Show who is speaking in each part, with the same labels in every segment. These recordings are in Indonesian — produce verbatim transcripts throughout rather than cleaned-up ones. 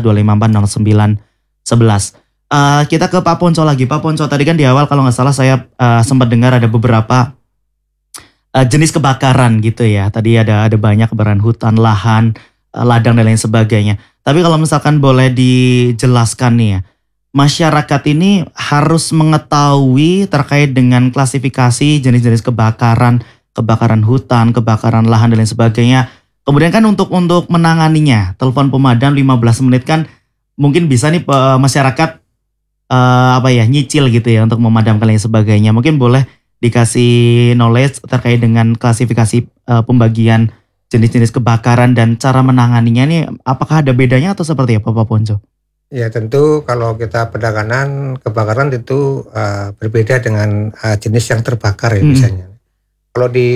Speaker 1: dua lima empat nol sembilan sebelas. Uh, kita ke Pak Ponco lagi. Pak Ponco, tadi kan di awal kalau nggak salah saya uh, sempat dengar ada beberapa uh, jenis kebakaran gitu ya. Tadi ada ada banyak kebakaran hutan, lahan, uh, ladang dan lain sebagainya. Tapi kalau misalkan boleh dijelaskan nih ya, masyarakat ini harus mengetahui terkait dengan klasifikasi jenis-jenis kebakaran, kebakaran hutan, kebakaran lahan dan lain sebagainya. Kemudian kan untuk untuk menanganinya, telepon pemadam lima belas menit kan mungkin bisa nih uh, masyarakat Uh, apa ya nyicil gitu ya untuk memadamkan dan sebagainya. Mungkin boleh dikasih knowledge terkait dengan klasifikasi uh, pembagian jenis-jenis kebakaran dan cara menanganinya nih, apakah ada bedanya atau seperti apa Pak Ponco?
Speaker 2: Ya tentu kalau kita penanganan kebakaran itu uh, berbeda dengan uh, jenis yang terbakar ya hmm. misalnya. Kalau di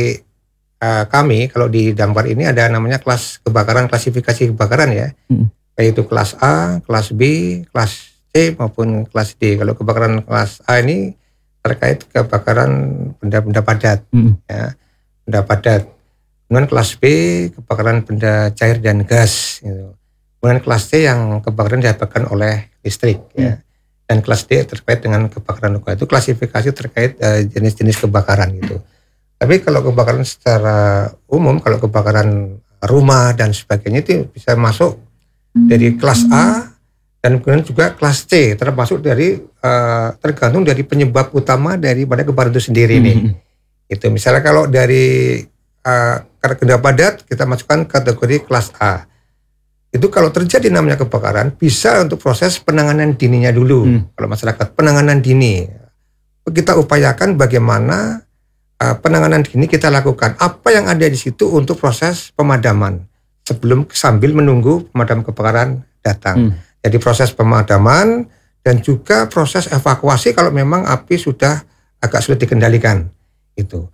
Speaker 2: uh, kami, kalau di Damkar ini ada namanya kelas kebakaran, klasifikasi kebakaran ya, hmm. yaitu kelas A, kelas B, kelas maupun kelas D. Kalau kebakaran kelas A ini terkait kebakaran benda-benda padat, mm. ya, benda padat. Kemudian kelas B kebakaran benda cair dan gas. Gitu. Kemudian kelas C yang kebakaran disebabkan oleh listrik, mm. ya. Dan kelas D terkait dengan kebakaran luka. Itu klasifikasi terkait uh, jenis-jenis kebakaran gitu. Tapi kalau kebakaran secara umum, kalau kebakaran rumah dan sebagainya itu bisa masuk dari kelas A. Dan kemudian juga kelas C termasuk dari uh, tergantung dari penyebab utama daripada kebakaran itu sendiri nih. Mm-hmm. Itu misalnya kalau dari uh, benda padat kita masukkan kategori kelas A. Itu kalau terjadi namanya kebakaran bisa untuk proses penanganan dininya dulu. Mm. Kalau masyarakat penanganan dini kita upayakan bagaimana uh, penanganan dini kita lakukan. Apa yang ada di situ untuk proses pemadaman sebelum sambil menunggu pemadam kebakaran datang. Mm. Jadi proses pemadaman dan juga proses evakuasi kalau memang api sudah agak sulit dikendalikan itu.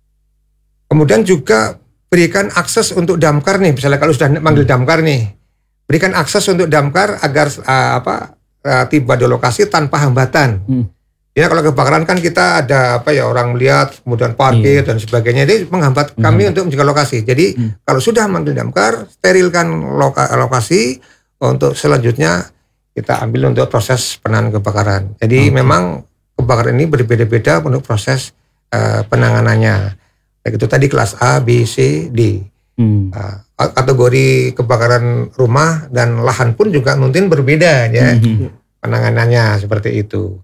Speaker 2: Kemudian juga berikan akses untuk damkar nih, misalnya kalau sudah manggil damkar nih, berikan akses untuk damkar agar uh, apa uh, tiba di lokasi tanpa hambatan. Hmm. Ya kalau kebakaran kan kita ada apa ya orang melihat kemudian parkir hmm. dan sebagainya, itu menghambat hmm. kami untuk menjaga lokasi. Jadi hmm. kalau sudah manggil damkar, sterilkan loka, lokasi. Untuk selanjutnya kita ambil untuk proses penanganan kebakaran. Jadi okay. memang kebakaran ini berbeda-beda untuk proses uh, penanganannya. Baik itu tadi kelas A, B, C, D. Hmm. Uh, kategori kebakaran rumah dan lahan pun juga mungkin berbeda ya hmm. penanganannya seperti itu.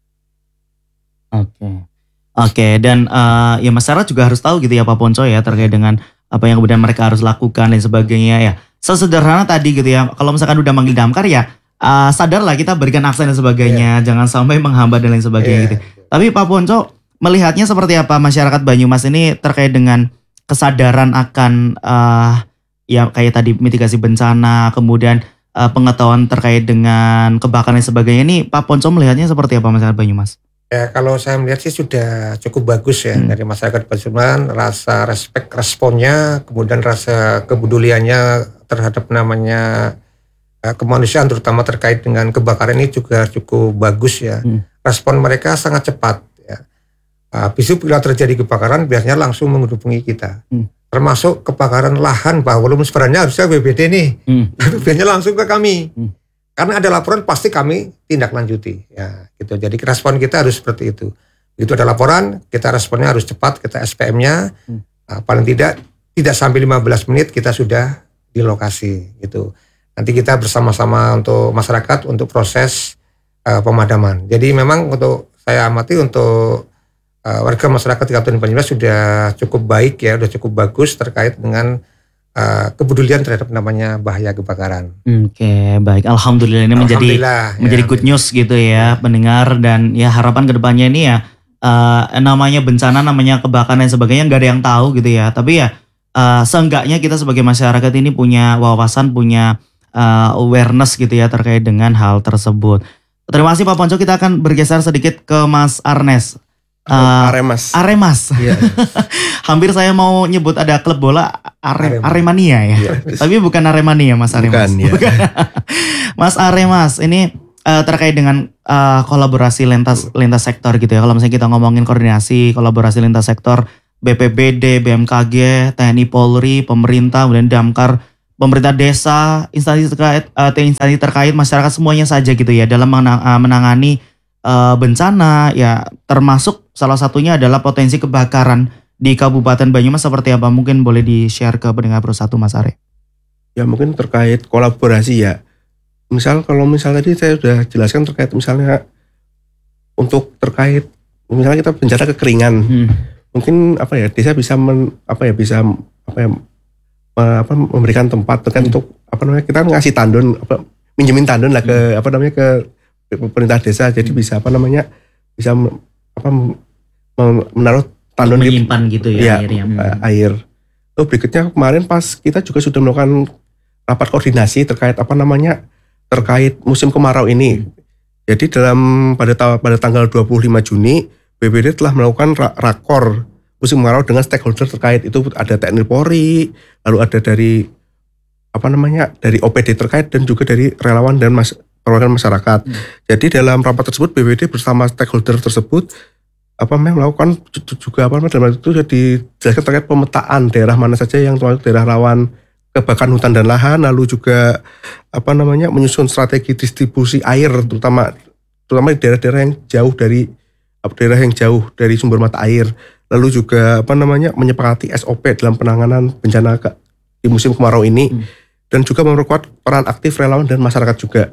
Speaker 1: Oke, okay. oke okay. Dan uh, ya masyarakat juga harus tahu gitu ya Pak Ponco ya terkait dengan apa yang kemudian mereka harus lakukan dan sebagainya ya. Sesederhana tadi gitu ya, kalau misalkan udah manggil damkar ya uh, sadarlah kita berikan aksen dan sebagainya, yeah. jangan sampai menghambat dan lain sebagainya yeah. gitu. Tapi Pak Ponco melihatnya seperti apa masyarakat Banyumas ini terkait dengan kesadaran akan uh, ya kayak tadi mitigasi bencana, kemudian uh, pengetahuan terkait dengan kebakaran dan sebagainya ini, Pak Ponco melihatnya seperti apa masyarakat Banyumas?
Speaker 2: Ya kalau saya melihat sih sudah cukup bagus ya hmm. dari masyarakat Banyumas, rasa respect responnya, kemudian rasa kepeduliannya terhadap namanya uh, kemanusiaan terutama terkait dengan kebakaran ini juga cukup bagus ya. Hmm. Respon mereka sangat cepat ya. Uh, Bisu bila terjadi kebakaran biasanya langsung menghubungi kita. Hmm. Termasuk kebakaran lahan bahwa belum sebenarnya harusnya B B D nih. Hmm. Tapi biasanya langsung ke kami. Hmm. Karena ada laporan pasti kami tindak lanjuti ya gitu. Jadi respon kita harus seperti itu. Begitu ada laporan, kita responnya harus cepat, kita S P M-nya hmm. uh, paling tidak tidak sampai lima belas menit kita sudah di lokasi gitu. Nanti kita bersama-sama untuk masyarakat untuk proses uh, pemadaman. Jadi memang untuk saya amati untuk uh, warga masyarakat di Kabupaten Banyumas sudah cukup baik ya, sudah cukup bagus terkait dengan Uh, kepedulian terhadap namanya bahaya kebakaran.
Speaker 1: Oke, baik. Alhamdulillah ini menjadi
Speaker 2: ya,
Speaker 1: menjadi good news gitu ya, ya, pendengar, dan ya harapan kedepannya ini ya uh, namanya bencana, namanya kebakaran dan sebagainya nggak ada yang tahu gitu ya. Tapi ya uh, seenggaknya kita sebagai masyarakat ini punya wawasan, punya uh, awareness gitu ya terkait dengan hal tersebut. Terima kasih Pak Ponco. Kita akan bergeser sedikit ke Mas Arnes. Uh,
Speaker 3: Aremas.
Speaker 1: Aremas.
Speaker 3: Yeah.
Speaker 1: Hampir saya mau nyebut ada klub bola Are, Aremania ya. Yeah. Tapi bukan Aremania Mas Aremas.
Speaker 3: Bukan, ya.
Speaker 1: Bukan. Mas Aremas ini uh, terkait dengan uh, kolaborasi lintas lintas sektor gitu ya. Kalau misalnya kita ngomongin koordinasi kolaborasi lintas sektor B P B D, B M K G, T N I Polri, pemerintah, kemudian Damkar pemerintah desa, instansi terkait, uh, instansi terkait masyarakat semuanya saja gitu ya dalam menang, uh, menangani uh, bencana ya, termasuk salah satunya adalah potensi kebakaran di Kabupaten Banyumas seperti apa? Mungkin boleh di-share ke pendengar Pro satu Mas Are.
Speaker 3: Ya mungkin terkait kolaborasi ya. Misal kalau misal tadi saya sudah jelaskan terkait misalnya untuk terkait misalnya kita bencana kekeringan, hmm. mungkin apa ya desa bisa men, apa ya bisa apa ya apa memberikan tempat terkait hmm. untuk apa namanya kita ngasih tandon apa minjemin tandon lah ke hmm. apa namanya ke pemerintah desa, jadi hmm. bisa apa namanya bisa apa menaruh tandon
Speaker 1: menyimpan
Speaker 3: di,
Speaker 1: gitu ya,
Speaker 3: ya
Speaker 1: airnya.
Speaker 3: Hmm. air. Lalu berikutnya kemarin pas kita juga sudah melakukan rapat koordinasi terkait apa namanya terkait musim kemarau ini. Hmm. Jadi dalam pada pada tanggal dua puluh lima Juni B P D telah melakukan rakor musim kemarau dengan stakeholder terkait, itu ada T N I Polri, lalu ada dari apa namanya dari O P D terkait dan juga dari relawan dan mas, perwakilan masyarakat. Hmm. Jadi dalam rapat tersebut B P D bersama stakeholder tersebut apa memang melakukan juga apa dalam itu dijelaskan terkait pemetaan daerah mana saja yang termasuk daerah rawan kebakaran hutan dan lahan, lalu juga apa namanya menyusun strategi distribusi air terutama terutama di daerah-daerah yang jauh dari daerah yang jauh dari sumber mata air, lalu juga apa namanya menyepakati S O P dalam penanganan bencana ke, di musim kemarau ini, hmm. dan juga memperkuat peran aktif relawan dan masyarakat juga.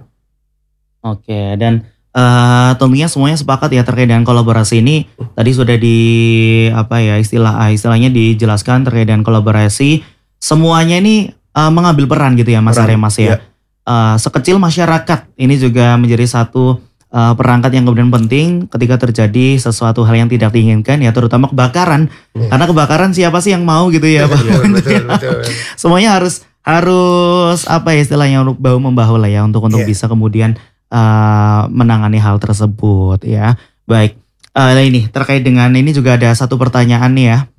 Speaker 1: Oke, dan Uh, tentunya semuanya sepakat ya terkait dengan kolaborasi ini. Tadi sudah di apa ya istilah istilahnya dijelaskan terkait dengan kolaborasi. Semuanya ini uh, mengambil peran gitu ya Mas Are Mas ya. ya. Uh, sekecil masyarakat ini juga menjadi satu uh, perangkat yang kemudian penting ketika terjadi sesuatu hal yang tidak diinginkan ya, terutama kebakaran. Hmm. Karena kebakaran siapa sih yang mau gitu ya Pak?
Speaker 2: betul, betul, betul.
Speaker 1: Semuanya harus harus apa ya istilahnya untuk bahu membahu lah ya untuk untuk yeah. bisa kemudian Uh, menangani hal tersebut ya. Baik, uh, ini terkait dengan ini juga ada satu pertanyaan nih ya.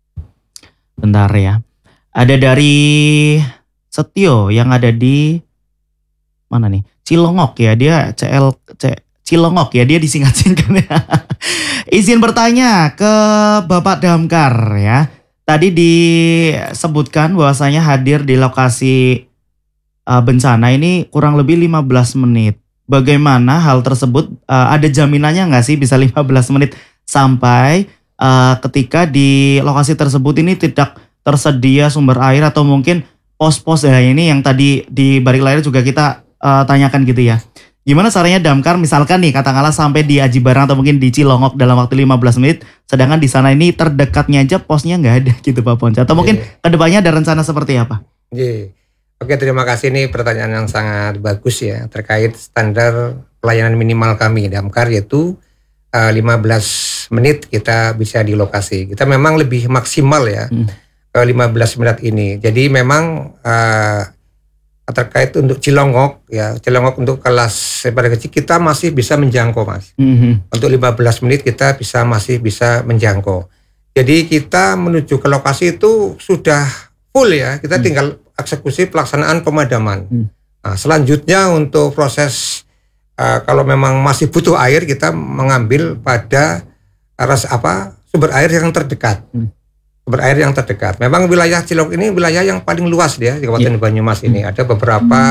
Speaker 1: Bentar ya. Ada dari Setio yang ada di mana nih? Cilongok ya. Dia C L C Cilongok ya. Dia disingkat-singkat ya. Izin bertanya ke Bapak Damkar ya. Tadi disebutkan bahwasanya hadir di lokasi uh, bencana ini kurang lebih lima belas menit. Bagaimana hal tersebut, uh, ada jaminannya nggak sih bisa lima belas menit sampai uh, ketika di lokasi tersebut ini tidak tersedia sumber air atau mungkin pos-pos ya ini yang tadi di balik layar juga kita uh, tanyakan gitu ya. Gimana caranya Damkar misalkan nih katakanlah sampai di Aji Barang atau mungkin di Cilongok dalam waktu lima belas menit, sedangkan di sana ini terdekatnya aja posnya nggak ada gitu Pak Ponca. Atau mungkin yeah. kedepannya ada rencana seperti apa?
Speaker 2: Iya. Yeah. Oke, terima kasih, ini pertanyaan yang sangat bagus ya terkait standar pelayanan minimal kami Damkar, yaitu uh, lima belas menit kita bisa di lokasi. Kita memang lebih maksimal ya hmm. uh, lima belas menit ini. Jadi memang uh, terkait untuk Cilongok ya, Cilongok untuk kelas pada kecil kita masih bisa menjangkau Mas. Hmm. Untuk lima belas menit kita bisa masih bisa menjangkau. Jadi kita menuju ke lokasi itu sudah full ya, kita hmm. tinggal eksekusi pelaksanaan pemadaman. Hmm. Nah, selanjutnya untuk proses uh, kalau memang masih butuh air, kita mengambil pada ras apa sumber air yang terdekat. Hmm. Sumber air yang terdekat. Memang wilayah Cilongok ini wilayah yang paling luas dia di Kabupaten yeah. Banyumas ini. Ada beberapa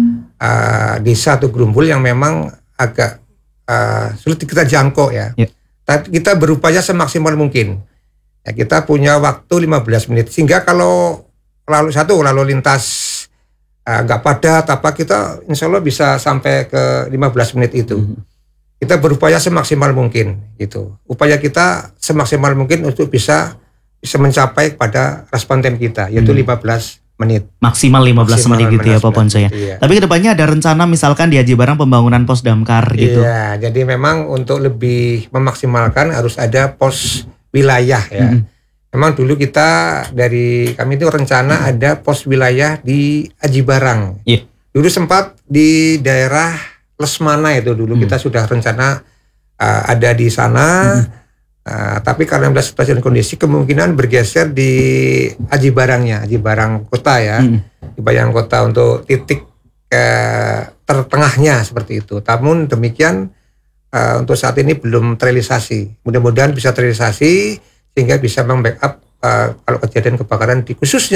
Speaker 2: uh, desa atau gerumbul yang memang agak uh, sulit kita jangkau ya. Yeah. Tapi kita berupaya semaksimal mungkin. Ya, kita punya waktu lima belas menit sehingga kalau lalu satu lalu lintas nggak uh, padat apa kita insya Allah bisa sampai ke lima belas menit itu. Mm-hmm. Kita berupaya semaksimal mungkin gitu. Upaya kita semaksimal mungkin untuk bisa bisa mencapai pada respon time kita yaitu mm. lima belas menit.
Speaker 1: Maksimal lima belas Maksimal menit gitu ya Pak Ponca ya. Iya. Tapi kedepannya ada rencana misalkan di Aji Barang pembangunan pos damkar gitu.
Speaker 2: Iya, jadi memang untuk lebih memaksimalkan harus ada pos wilayah ya. Mm-hmm. Memang dulu kita dari kami itu rencana hmm. ada pos wilayah di Aji Barang. Yeah. Dulu sempat di daerah Lesmana itu dulu hmm. kita sudah rencana uh, ada di sana. Hmm. Uh, tapi karena melihat situasi dan kondisi kemungkinan bergeser di Aji Barangnya, Aji Barang kota ya, hmm. di Barang kota untuk titik uh, tertengahnya seperti itu. Namun demikian uh, untuk saat ini belum terrealisasi. Mudah-mudahan bisa terrealisasi sehingga bisa membackup uh, kalau kejadian kebakaran di khususnya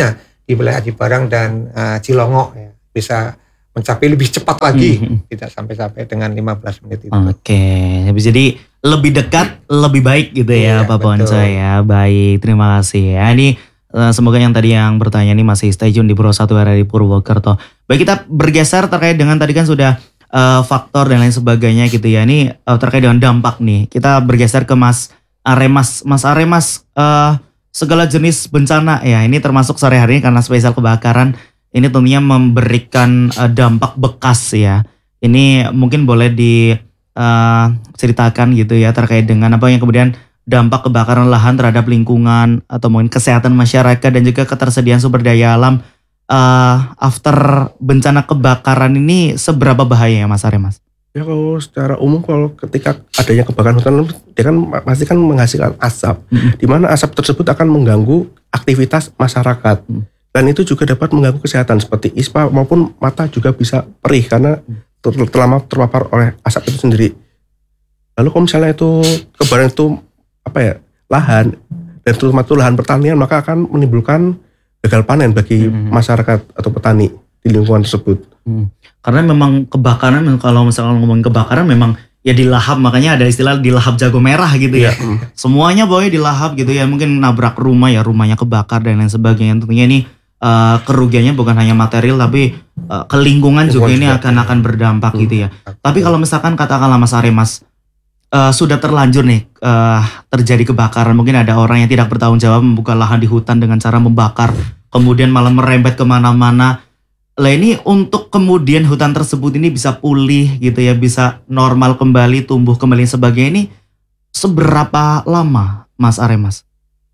Speaker 2: di wilayah Aji Barang dan uh, Cilongok ya, bisa mencapai lebih cepat lagi, mm-hmm. tidak sampai-sampai dengan lima belas menit itu.
Speaker 1: Oke, jadi lebih dekat, lebih baik gitu ya,
Speaker 2: iya,
Speaker 1: Pak Ponco ya. Baik, terima kasih ya. Ini uh, semoga yang tadi yang bertanya ini masih stay tune di Pro satu R R I Purwokerto. Baik, kita bergeser terkait dengan tadi kan sudah uh, faktor dan lain sebagainya gitu ya. Ini uh, terkait dengan dampak nih. Kita bergeser ke Mas Aremas. Mas Aremas, uh, segala jenis bencana ya, ini termasuk sore hari ini karena spesial kebakaran. Ini tentunya memberikan uh, dampak bekas ya. Ini mungkin boleh diceritakan uh, gitu ya terkait dengan apa yang kemudian dampak kebakaran lahan terhadap lingkungan atau mungkin kesehatan masyarakat dan juga ketersediaan sumber daya alam uh, after bencana kebakaran ini seberapa bahaya ya Mas Aremas?
Speaker 3: Ya kalau secara umum kalau ketika adanya kebakaran hutan dia kan pasti kan menghasilkan asap, mm-hmm. di mana asap tersebut akan mengganggu aktivitas masyarakat. Mm. Dan itu juga dapat mengganggu kesehatan seperti ispa maupun mata juga bisa perih karena ter- terlama terpapar oleh asap itu sendiri. Lalu kalau misalnya itu kebakaran itu apa ya lahan dan terutama itu lahan pertanian maka akan menimbulkan gagal panen bagi hmm. masyarakat atau petani di lingkungan tersebut.
Speaker 1: Hmm. Karena memang kebakaran kalau misalnya ngomongin kebakaran memang ya dilahap, makanya ada istilah dilahap jago merah gitu ya. Hmm. Semuanya pokoknya dilahap gitu ya, mungkin nabrak rumah ya rumahnya kebakar dan lain sebagainya. Tentunya ini Uh, kerugiannya bukan hanya material tapi uh, ke lingkungan juga ini akan akan berdampak hmm. gitu ya. Tapi kalau misalkan katakanlah Mas Aremas uh, sudah terlanjur nih uh, terjadi kebakaran, mungkin ada orang yang tidak bertanggung jawab membuka lahan di hutan dengan cara membakar, kemudian malah merembet kemana-mana. Lah ini untuk kemudian hutan tersebut ini bisa pulih gitu ya, bisa normal kembali, tumbuh kembali sebagainya, ini seberapa lama Mas Aremas?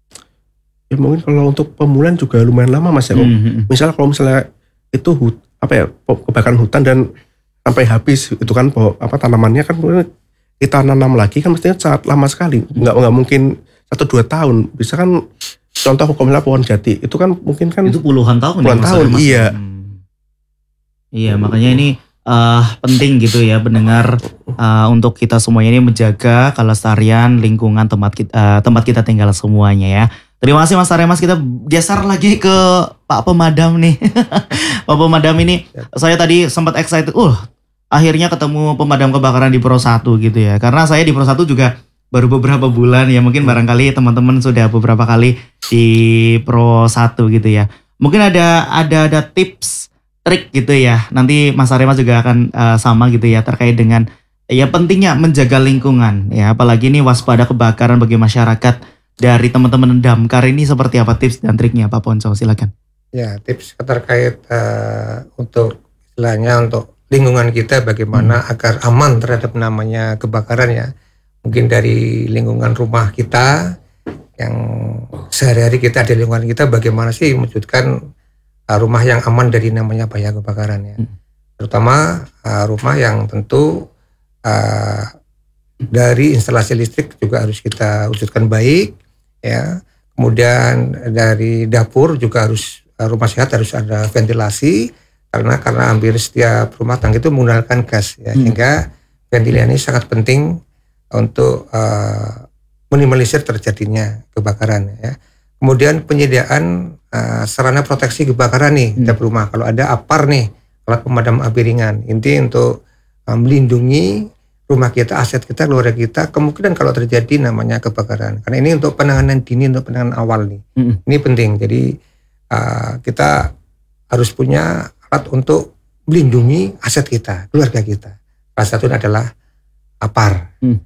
Speaker 3: Ya mungkin kalau untuk pemulihan juga lumayan lama Mas ya. Mm-hmm. Misal kalau misalnya itu hut, apa ya kebakaran hutan dan sampai habis itu kan apa tanamannya kan kita nanam lagi kan mestinya sangat lama sekali. Nggak nggak mungkin satu dua tahun. Bisa kan contoh misalnya pohon jati itu kan mungkin kan
Speaker 1: itu puluhan tahun.
Speaker 3: Puluhan
Speaker 1: ya,
Speaker 3: tahun
Speaker 1: Mas
Speaker 3: iya.
Speaker 1: Hmm. Iya makanya ini uh, penting gitu ya pendengar uh, untuk kita semuanya ini menjaga kelestarian lingkungan tempat kita uh, tempat kita tinggal semuanya ya. Terima kasih Mas Aremas, kita geser lagi ke Pak Pemadam nih. Pak Pemadam ini saya tadi sempat excited, uh akhirnya ketemu pemadam kebakaran di Pro satu gitu ya. Karena saya di Pro satu juga baru beberapa bulan ya, mungkin barangkali teman-teman sudah beberapa kali di Pro satu gitu ya. Mungkin ada ada ada tips, trik gitu ya. Nanti Mas Aremas juga akan uh, sama gitu ya terkait dengan ya pentingnya menjaga lingkungan ya. Apalagi ini waspada kebakaran bagi masyarakat. Dari teman-teman Damkar ini seperti apa tips dan triknya Pak Ponco, silakan.
Speaker 2: Ya tips terkait uh, untuk istilahnya untuk lingkungan kita bagaimana hmm. agar aman terhadap namanya kebakaran ya. Mungkin dari lingkungan rumah kita yang sehari-hari kita di lingkungan kita bagaimana sih mewujudkan uh, rumah yang aman dari namanya bahaya kebakaran ya. Hmm. Terutama uh, rumah yang tentu uh, dari instalasi listrik juga harus kita wujudkan baik. Ya, kemudian dari dapur juga harus rumah sehat harus ada ventilasi karena karena hampir setiap rumah tangga itu menggunakan gas ya, hmm. sehingga ventilasi ini sangat penting untuk uh, minimalisir terjadinya kebakaran ya. Kemudian penyediaan uh, sarana proteksi kebakaran nih hmm. tiap rumah. Kalau ada A P A R nih, alat pemadam api ringan, inti untuk uh, melindungi rumah kita, aset kita, keluarga kita, kemungkinan kalau terjadi namanya kebakaran. Karena ini untuk penanganan dini, untuk penanganan awal nih. Mm. Ini penting. Jadi uh, kita harus punya alat untuk melindungi aset kita, keluarga kita. Salah satunya adalah A P A R. Mm.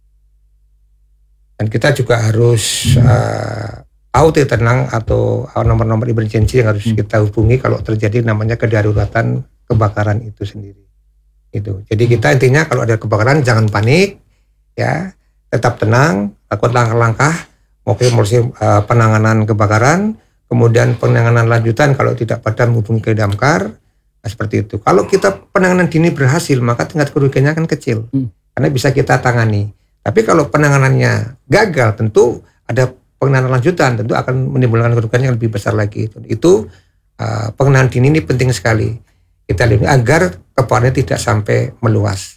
Speaker 2: Dan kita juga harus mm. uh, tahu tenang atau nomor-nomor emergency yang harus mm. kita hubungi kalau terjadi namanya kedaruratan kebakaran itu sendiri. Itu. Jadi kita intinya kalau ada kebakaran jangan panik, ya, tetap tenang, lakukan langkah-langkah, mungkin mulai uh, penanganan kebakaran, kemudian penanganan lanjutan kalau tidak padam menghubungi ke Damkar, nah, seperti itu. Kalau kita penanganan dini berhasil, maka tingkat kerugiannya akan kecil, hmm. karena bisa kita tangani. Tapi kalau penanganannya gagal, tentu ada penanganan lanjutan, tentu akan menimbulkan kerugian yang lebih besar lagi. Itu uh, penanganan dini ini penting sekali. Kita lihat agar kebakarannya tidak sampai meluas.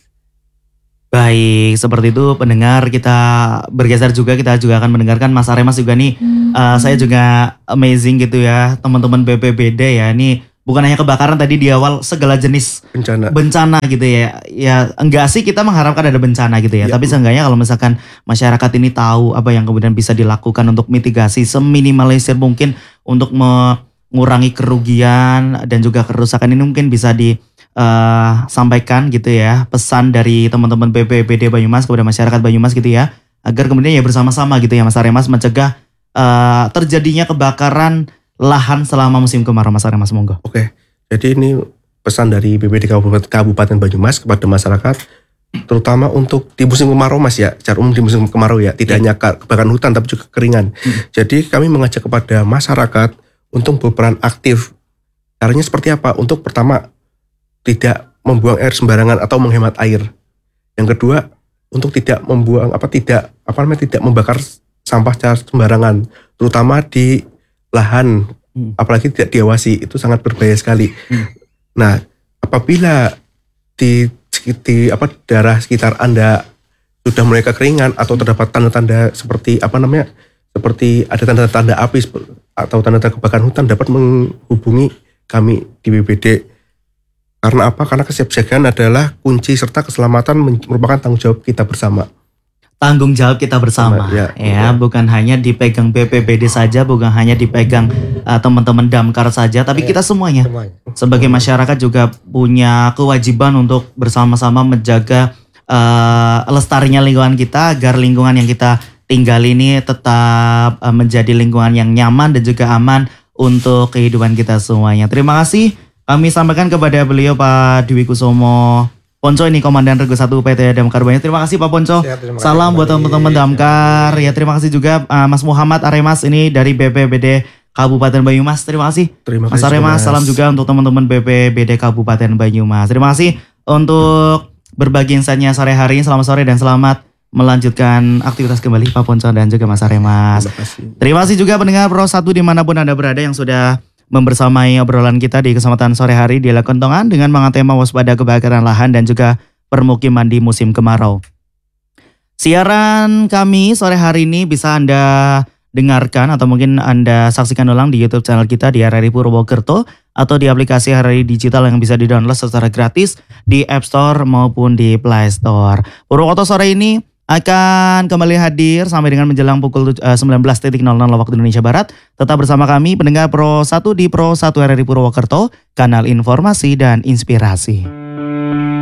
Speaker 1: Baik, seperti itu pendengar, kita bergeser juga, kita juga akan mendengarkan Mas Aremas juga nih uh, saya juga amazing gitu ya teman-teman B P B D ya. Ini bukan hanya kebakaran tadi di awal, segala jenis
Speaker 3: bencana.
Speaker 1: bencana gitu ya. Ya enggak sih kita mengharapkan ada bencana gitu ya.
Speaker 3: Ya.
Speaker 1: Tapi seenggaknya kalau misalkan masyarakat ini tahu apa yang kemudian bisa dilakukan untuk mitigasi seminimalisir mungkin untuk mengurangi kerugian dan juga kerusakan, ini mungkin bisa disampaikan uh, gitu ya. Pesan dari teman-teman B P B D Banyumas kepada masyarakat Banyumas gitu ya. Agar kemudian ya bersama-sama gitu ya Mas Aremas mencegah uh, terjadinya kebakaran lahan selama musim kemarau. Mas Aremas, monggo.
Speaker 3: Oke, jadi ini pesan dari B P B D Kabupaten, Kabupaten Banyumas kepada masyarakat, terutama untuk di musim kemarau Mas ya, secara umum di musim kemarau ya, tidak yeah. hanya kebakaran hutan tapi juga kekeringan. Hmm. Jadi kami mengajak kepada masyarakat untuk berperan aktif. Caranya seperti apa? Untuk pertama, tidak membuang air sembarangan atau menghemat air. Yang kedua, untuk tidak membuang apa tidak apa namanya tidak membakar sampah secara sembarangan, terutama di lahan, hmm. apalagi tidak diawasi, itu sangat berbahaya sekali. Hmm. Nah, apabila di, di apa daerah sekitar Anda sudah mulai kekeringan atau terdapat tanda-tanda seperti apa namanya seperti ada tanda-tanda api atau tanda-tanda kebakaran hutan, dapat menghubungi kami di B P D. Karena apa? Karena kesiapsiagaan adalah kunci serta keselamatan merupakan tanggung jawab kita bersama.
Speaker 1: Tanggung jawab kita bersama, ya, ya, ya. Bukan hanya dipegang B P B D saja, bukan hanya dipegang uh, teman-teman Damkar saja, tapi ya, kita semuanya, semuanya sebagai masyarakat juga punya kewajiban untuk bersama-sama menjaga uh, lestarinya lingkungan kita, agar lingkungan yang kita tinggal ini tetap uh, menjadi lingkungan yang nyaman dan juga aman untuk kehidupan kita semuanya. Terima kasih. Kami sampaikan kepada beliau Pak Dwi Kusumo Ponco, ini Komandan Regu satu P T Damkar Banyumas. Terima kasih Pak Ponco. Siap, salam buat teman-teman Damkar. Ya, terima kasih juga uh, Mas Muhammad Aremas ini dari B P B D Kabupaten Banyumas. Terima kasih. Terima kasih Mas Aremas. Mas. Salam juga untuk teman-teman B P B D Kabupaten Banyumas. Terima kasih untuk berbagi insight-nya sore hari ini. Selamat sore dan selamat melanjutkan aktivitas kembali Pak Ponco dan juga Mas Aremas. Terima kasih. Terima kasih juga pendengar Pro satu dimanapun Anda berada yang sudah membersamai obrolan kita di kesempatan sore hari di Lakontongan dengan mengangkat tema waspada kebakaran lahan dan juga permukiman di musim kemarau. Siaran kami sore hari ini bisa Anda dengarkan atau mungkin Anda saksikan ulang di YouTube channel kita di R R I Purwokerto atau di aplikasi R R I Digital yang bisa di-download secara gratis di App Store maupun di Play Store. Purwokerto sore ini akan kembali hadir sampai dengan menjelang pukul sembilan belas nol nol waktu Indonesia Barat. Tetap bersama kami pendengar Pro satu di Pro satu R R I Purwokerto, kanal informasi dan inspirasi.